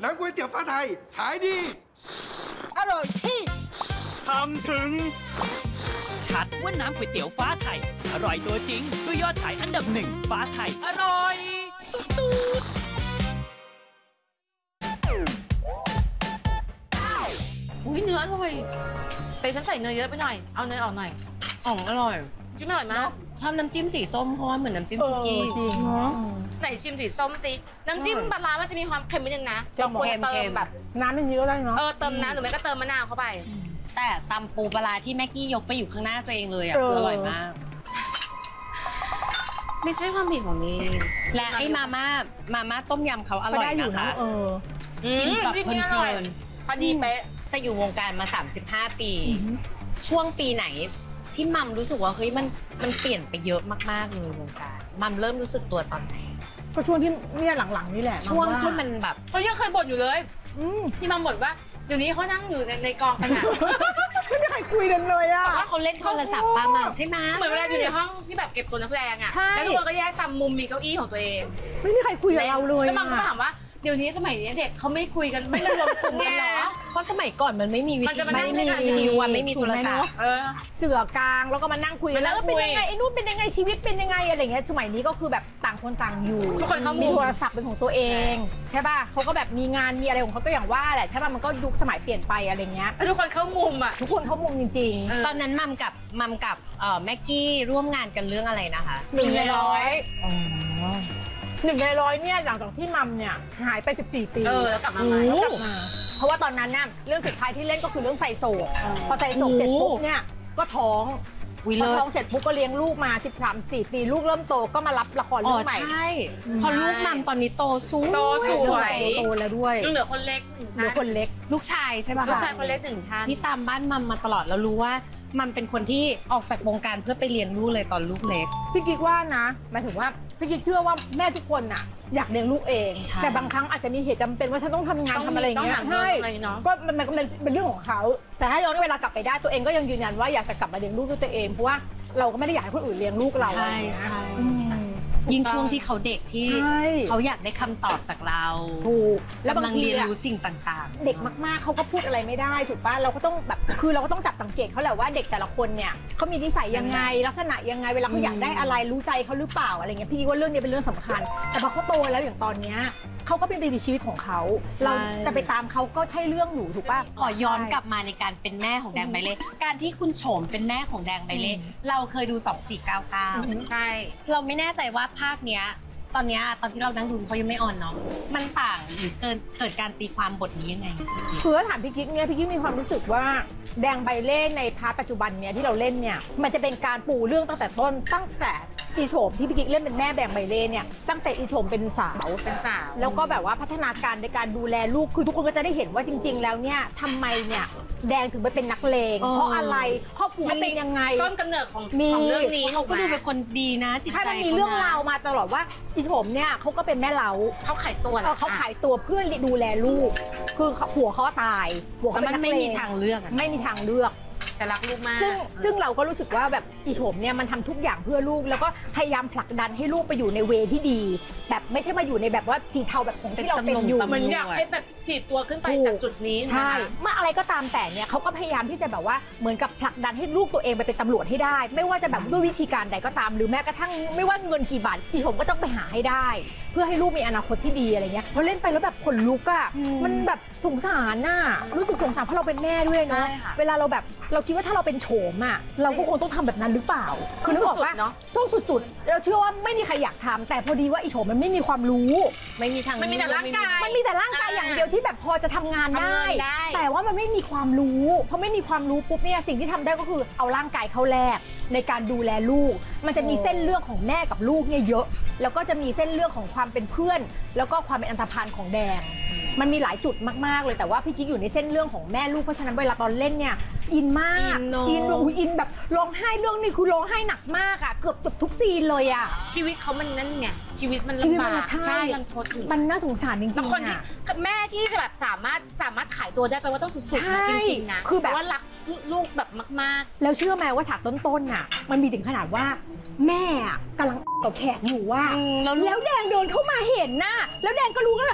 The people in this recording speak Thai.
น้ำก๋วยเตี๋ยวฟ้าไทยขายดีอร่อยที่ทำถึงชัดว่าน้ำก๋วยเตี๋ยวฟ้าไทยอร่อยตัวจริงด้วยยอดขายอันดับ1ฟ้าไทยอร่อยสุดอุ้ยเนื้ออร่อยแต่ฉันใส่เนยเยอะไปหน่อยเอาเนยออกหน่อยอร่อยจิ้มอร่อยมากชอบน้ำจิ้มสีส้มเพราะว่าเหมือนน้ำจิ้มซุกี้จริงไหนชิมสีส้มสิน้ำจิ้มปลาร้ามันจะมีความเค็มนิดนึงนะควรเติมแบบน้ำมันเยอะได้เนาะเติมน้ำหรือไม่ก็เติมมะนาวเข้าไปแต่ตำปูปลาที่แม่กี้ยกไปอยู่ข้างหน้าตัวเองเลยอ่ะคืออร่อยมากไม่ใช่ความผิดของนี่และไอ้มาม่าต้มยำเขาอร่อยนะคะกินแบบเพลินพอดีเป๊ะแต่อยู่วงการมา35ปีช่วงปีไหนที่มัมรู้สึกว่าเฮ้ยมันเปลี่ยนไปเยอะมากๆเลยวงการมัมเริ่มรู้สึกตัวตอนไหนก็ช่วงที่เนี่ยหลังๆนี่แหละช่วงที่มันแบบเขายังเคยบ่นอยู่เลยที่มัมบ่นว่าเดี๋ยวนี้เขานั่งอยู่ในกองขนาดไม่มีใครคุยกันเลยอะว่าเขาเล่นโทรศัพท์ป้ามัมใช่ไหมเหมือนเวลาอยู่ในห้องที่แบบเก็บตัวนักแสดงอะแล้วทุกคนก็แยกตามมุมมีเก้าอี้ของตัวเองไม่มีใครคุยกับเราเลยแล้วมัมก็ถามว่าเดี๋ยวนี้สมัยนี้เด็กเขาไม่คุยกันไม่รวมกลุ่มกันหรอเพราะสมัยก่อนมันไม่มีวิธีไม่มีวันไม่มีโทรศัพท์เสือกลางแล้วก็มานั่งคุยกันแล้วเป็นยังไงไอ้นู่นเป็นยังไงชีวิตเป็นยังไงอะไรเงี้ยสมัยนี้ก็คือแบบต่างคนต่างอยู่ทุกคนเขามีโทรศัพท์เป็นของตัวเองใช่ป่ะเขาก็แบบมีงานมีอะไรของเขาก็อย่างว่าแหละใช่ป่ะมันก็ยุคสมัยเปลี่ยนไปอะไรเงี้ยทุกคนเขามุมอ่ะทุกคนเขามุมจริงๆตอนนั้นมัมกับแม็กกี้ร่วมงานกันเรื่องอะไรนะคะ 1 ใน 100เนี่ยหลังจากที่มัมเนี่ยหายไป14 ปีแล้วกลับมาเพราะว่าตอนนั้นเนี่ยเรื่องสุดท้ายที่เล่นก็คือเรื่องไฟโศกพอไฟโศกเสร็จปุ๊บเนี่ยก็ท้องพอท้องเสร็จปุ๊บก็เลี้ยงลูกมา13-14 ปีลูกเริ่มโตก็มารับละครเรื่องใหม่ใช่พอลูกมัมตอนนี้โตสวยโตแล้วด้วยเหลือคนเล็กลูกชายใช่ป่ะลูกชายคนเล็ก1 ท่านที่ตามบ้านมัมมาตลอดแล้วรู้ว่ามัมเป็นคนที่ออกจากวงการเพื่อไปเลี้ยงลูกเลยตอนลูกเล็กพี่กิ๊กว่านะหมายถึงว่าพี่กิ๊กเชื่อว่าแม่ทุกคนน่ะอยากเลี้ยงลูกเองแต่บางครั้งอาจจะมีเหตุจำเป็นว่าฉันต้องทำงานทำอะไรอย่างเงี้ยใช่ก็มันเป็นเรื่องของเขาแต่ถ้าย้อนเวลากลับไปได้ตัวเองก็ยังยืนยันว่าอยากจะกลับมาเลี้ยงลูกด้วยตัวเองเพราะว่าเราก็ไม่ได้อยากให้คนอื่นเลี้ยงลูกเราใช่ยิ่งช่วงที่เขาเด็กที่เขาอยากได้คำตอบจากเราถูกแล้วกำลังเรียนรู้สิ่งต่างๆเด็กมากๆเขาก็พูดอะไรไม่ได้ถูกป่ะเราก็ต้องแบบคือเราก็ต้องจับสังเกตเขาแหละว่าเด็กแต่ละคนเนี่ยเขามีนิสัยยังไงลักษณะยังไงเวลาเขาอยากได้อะไรรู้ใจเขาหรือเปล่าอะไรเงี้ยพี่ว่าเรื่องนี้เป็นเรื่องสำคัญแต่พอเขาโตแล้วอย่างตอนเนี้ยเขาก็เป็นไปในชีวิตของเขาเราจะไปตามเขาก็ใช่เรื่องอยู่ถูกป่ะขอย้อนกลับมาในการเป็นแม่ของแดงใบเล่การที่คุณโฉมเป็นแม่ของแดงใบเล่เราเคยดู2499 ใช่เราไม่แน่ใจว่าภาคเนี้ยตอนที่เรานั่งดูเขายังไม่ออนเนาะมันต่างหรือเกิดการตีความบทนี้ยังไงคือถามพี่กิ๊กเนี่ยพี่กิ๊กมีความรู้สึกว่าแดงใบเล่ในพาร์ทปัจจุบันเนี่ยที่เราเล่นเนี่ยมันจะเป็นการปูเรื่องตั้งแต่ต้นตั้งแต่อีโฉมที่พี่กิ๊กเล่นเป็นแม่แดงใบเล่เนี่ยตั้งแต่อีโฉมเป็นสาวแล้วก็แบบว่าพัฒนาการในการดูแลลูกคือทุกคนก็จะได้เห็นว่าจริงๆแล้วเนี่ยทำไมเนี่ยแดงถึงไปเป็นนักเลงเพราะอะไรครอบครัวเป็นยังไงต้นกำเนิดของเรื่องนี้เขาก็ดูเป็นคนดีนะจิตใจมันมีเรื่องราวมาตลอดว่าอีโฉมเนี่ยเขาก็เป็นแม่เล้าเขาขายตัวเขาขายตัวเพื่อดูแลลูกคือหัวเขาตายหัวเขามันไม่มีทางเลือกไม่มีทางเลือกแต่รักลูกมากซึ่งเราก็รู้สึกว่าแบบอีโฉมเนี่ยมันทำทุกอย่างเพื่อลูกแล้วก็พยายามผลักดันให้ลูกไปอยู่ในเวที่ดีแบบไม่ใช่มาอยู่ในแบบว่าสีเทาแบบของที่เราเป็นอยู่มันอยากให้แบบถีบตัวขึ้นไปจากจุดนี้ใช่เมื่ออะไรก็ตามแต่เนี่ยเขาก็พยายามที่จะแบบว่าเหมือนกับผลักดันให้ลูกตัวเองไปเป็นตำรวจให้ได้ไม่ว่าจะแบบด้วยวิธีการใดก็ตามหรือแม้กระทั่งไม่ว่าเงินกี่บาทอีโฉมก็ต้องไปหาให้ได้เพื่อให้ลูกมีอนาคตที่ดีอะไรเงี้ยพอเล่นไปแล้วแบบขนลุกอะมันแบบสงสารน่ะรู้สึกสงสารเพราะเราเป็นแม่ด้วยเนาะเวลาเราแบบเราคิดว่าถ้าเราเป็นโฉมอะเราก็คงต้องทำแบบนั้นหรือเปล่าคือนึกออกปะต้องสุดๆเราเชื่อว่าไม่มีใครอยากทำแต่พอดีว่าอีโฉมมันไม่มีความรู้ไม่มีทางมันมีแต่ร่างกายมันมีแต่ร่างกายอย่างเดียวที่แบบพอจะทำงานได้แต่ว่ามันไม่มีความรู้พอไม่มีความรู้ปุ๊บเนี่ยสิ่งที่ทำได้ก็คือเอาร่างกายเข้าแลกในการดูแลลูกมันจะมีเส้นเรื่องของแม่กับลูกเนี่ยเยอะแล้วก็จะมีเส้นเรื่องของความเป็นเพื่อนแล้วก็ความเป็นอันธพาลของแดงมันมีหลายจุดมากๆเลยแต่ว่าพี่กิ๊กอยู่ในเส้นเรื่องของแม่ลูกเพราะฉะนั้นเวลาตอนเล่นเนี่ยอินมากอินแบบร้องไห้เรื่องนี้คือร้องไห้หนักมากอ่ะเกือบทุกซีนเลยอ่ะชีวิตเขามันนั่นไงชีวิตมันลำบากใช่รันทดมันน่าสงสารจริงๆคนที่แม่ที่จะแบบสามารถขายตัวได้แปลว่าต้องสุดๆนะจริงๆนะคือแบบว่ารักลูกแบบมากๆแล้วเชื่อไหมว่าฉากต้นๆน่ะมันมีถึงขนาดว่าแม่กำลังกับแขกอยู่ว่าแล้วแดงเดินเข้ามาเห็นน่ะแล้วแดงก็รู้กัน